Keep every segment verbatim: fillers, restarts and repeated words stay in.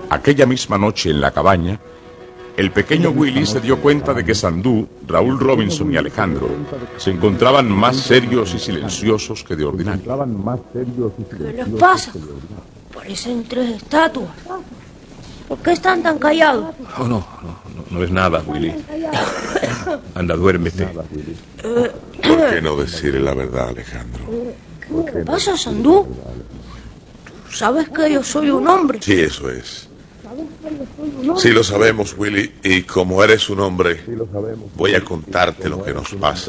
Aquella misma noche en la cabaña, el pequeño Willy se dio cuenta de que Sandú, Raúl Robinson y Alejandro se encontraban más serios y silenciosos que de ordinario. ¿Qué les pasa? Parecen tres estatuas. ¿Por qué están tan callados? Oh, no, no, no, no es nada, Willy. Anda, duérmete. ¿Por qué no decirle la verdad, Alejandro? ¿Qué pasa, Sandú? ¿Tú sabes que yo soy un hombre? Sí, eso es. Sí lo sabemos, Willy, y como eres un hombre, voy a contarte lo que nos pasa.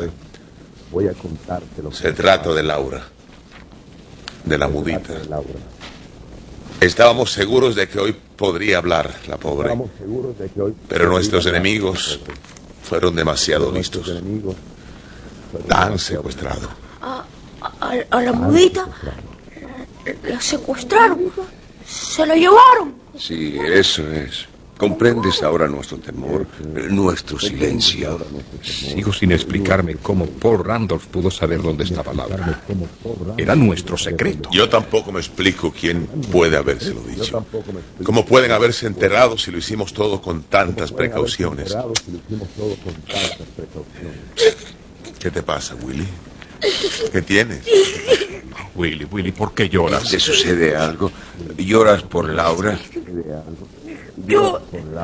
Se trata de Laura, de la mudita. Estábamos seguros de que hoy podría hablar, la pobre. Pero nuestros enemigos fueron demasiado listos. La han secuestrado. ¿A, a, a la mudita? ¿La secuestraron? ¿Se la llevaron? Sí, eso es. ¿Comprendes ahora nuestro temor, nuestro silencio? Sigo sin explicarme cómo Paul Randolph pudo saber dónde estaba Laura. Era nuestro secreto. Yo tampoco me explico quién puede habérselo dicho. ¿Cómo pueden haberse enterado si lo hicimos todo con tantas precauciones? ¿Qué te pasa, Willy? ¿Qué tienes? Willy, Willy, ¿por qué lloras? ¿Te sucede algo? ¿Lloras por Laura? Yo...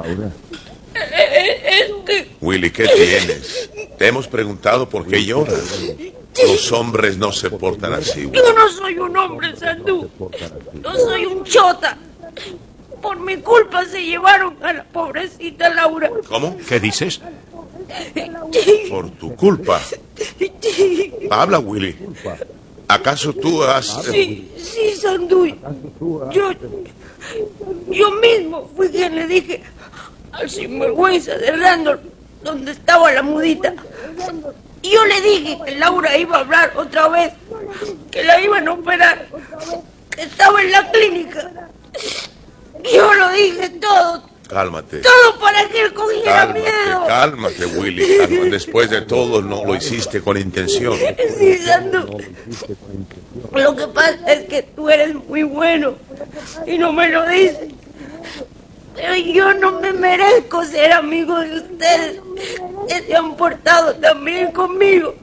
Es que... Willy, ¿qué tienes? Te hemos preguntado por qué lloras. Los hombres no se portan así, Willy. Yo no soy un hombre, Sandú. Yo soy un chota. Por mi culpa se llevaron a la pobrecita Laura. ¿Cómo? ¿Qué dices? Por tu culpa. Habla, Willy. ¿Acaso tú has...? Sí, sí, Sandú. Yo... Yo mismo fui quien le dije al sinvergüenza de Randolph dónde estaba la mudita. Y yo le dije que Laura iba a hablar otra vez, que la iban a operar, que estaba en la clínica. Yo lo dije todo. Cálmate. Todo para que él cogiera Cálmate, miedo. cálmate, Willy. Cálmate. Después de todo, no lo hiciste con intención. Sí, Sandú. Lo que pasa es que tú eres muy bueno y no me lo dices. Pero yo no me merezco ser amigo de ustedes, que se han portado tan bien conmigo.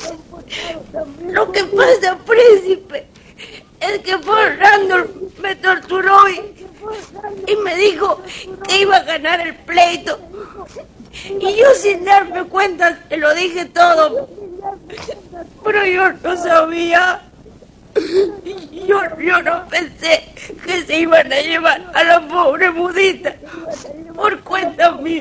Lo que pasa, príncipe, es que Paul Randolph me torturó y, y me dijo que iba a ganar el pleito. Y yo sin darme cuenta se lo dije todo. Pero yo no sabía. Yo, yo no pensé que se iban a llevar a la pobre mudita por cuenta mía.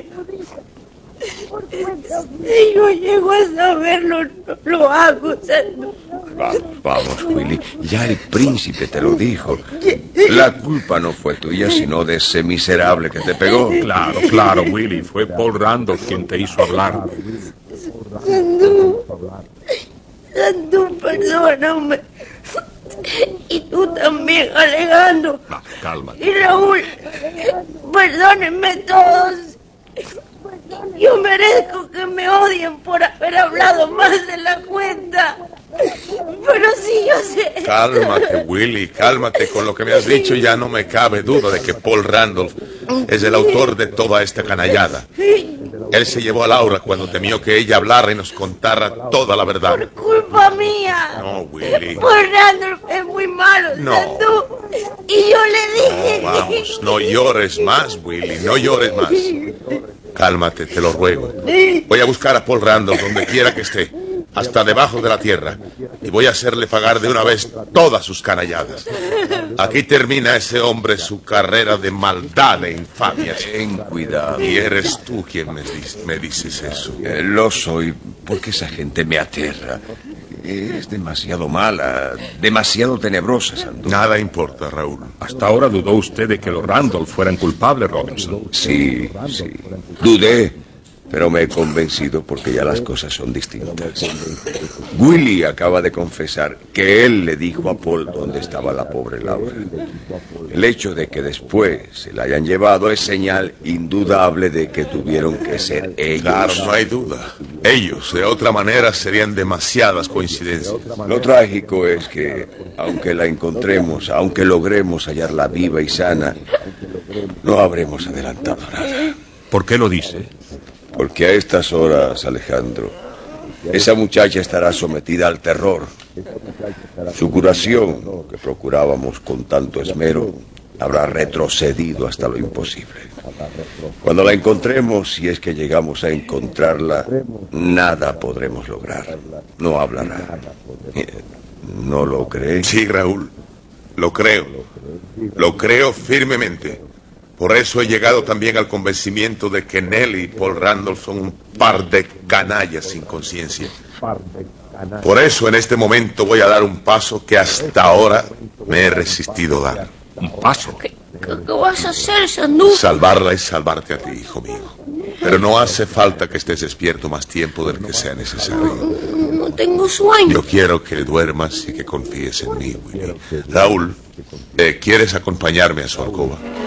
Si yo llego a saberlo, no lo hago, Sandú. Vamos, vamos, Willy. Ya el príncipe te lo dijo. La culpa no fue tuya, sino de ese miserable que te pegó. Claro, claro, Willy. Fue Paul Randolph quien te hizo hablar. Sandú, Sandú, perdóname. Y tú también, Alejandro. No, cálmate. Y Raúl, perdónenme todos. Yo merezco que me odien por haber hablado más de la cuenta. Pero sí, yo sé. Cálmate, Willy, cálmate. Con lo que me has dicho ya no me cabe duda de que Paul Randolph es el autor de toda esta canallada. Él se llevó a Laura cuando temió que ella hablara y nos contara toda la verdad. Por culpa mía. No, Willy. Paul Randolph es muy malo, No. Sandú. Y yo le dije... No, vamos, no llores más, Willy, no llores más. Cálmate, te lo ruego. Voy a buscar a Paul Randolph donde quiera que esté, hasta debajo de la tierra, y voy a hacerle pagar de una vez todas sus canalladas. Aquí termina ese hombre su carrera de maldad e infamia. Ten cuidado. Y eres tú quien me, dices, me dices eso. Eh, lo soy, porque esa gente me aterra. Es demasiado mala, demasiado tenebrosa, Sandú. Nada importa, Raúl. Hasta ahora dudó usted de que los Randolph fueran culpables, Robinson. Sí, sí. Dudé, pero me he convencido porque ya las cosas son distintas. Willy acaba de confesar que él le dijo a Paul dónde estaba la pobre Laura. El hecho de que después se la hayan llevado es señal indudable de que tuvieron que ser ellos. Claro, no hay duda. Ellos, de otra manera, serían demasiadas coincidencias. Lo trágico es que, aunque la encontremos, aunque logremos hallarla viva y sana, no habremos adelantado nada. ¿Por qué lo dice? Porque a estas horas, Alejandro, esa muchacha estará sometida al terror. Su curación, que procurábamos con tanto esmero, habrá retrocedido hasta lo imposible. Cuando la encontremos, si es que llegamos a encontrarla, nada podremos lograr. No hablará. ¿No lo cree? Sí, Raúl, lo creo. Lo creo firmemente. Por eso he llegado también al convencimiento de que Nelly y Paul Randolph son un par de canallas sin conciencia. Por eso en este momento voy a dar un paso que hasta ahora me he resistido a dar. ¿Un paso? ¿Qué, qué, qué vas a hacer, Sandú? Salvarla y salvarte a ti, hijo mío. Pero no hace falta que estés despierto más tiempo del que sea necesario. No tengo sueño. Yo quiero que duermas y que confíes en mí, Willy. Raúl, eh, ¿quieres acompañarme a su alcoba?